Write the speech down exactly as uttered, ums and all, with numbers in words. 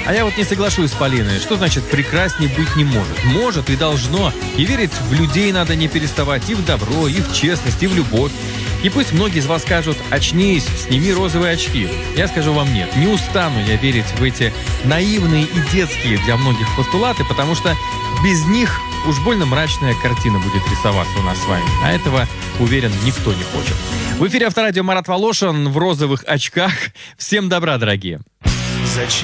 А я вот не соглашусь с Полиной. Что значит прекраснее быть не может? Может и должно. И верить в людей надо не переставать. И в добро, и в честность, и в любовь. И пусть многие из вас скажут: очнись, сними розовые очки. Я скажу вам: нет, не устану я верить в эти наивные и детские для многих постулаты, потому что без них уж больно мрачная картина будет рисоваться у нас с вами. А этого, уверен, никто не хочет. В эфире Авторадио, Марат Волошин в розовых очках. Всем добра, дорогие. Зачем?